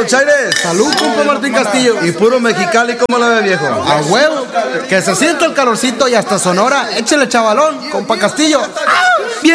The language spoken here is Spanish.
Don Chaires. Salud, compa Martín Castillo. Y puro Mexicali, ¿cómo la ve, viejo? A huevo, que se sienta el calorcito y hasta Sonora. Échele chavalón, compa Castillo. ¡Ah!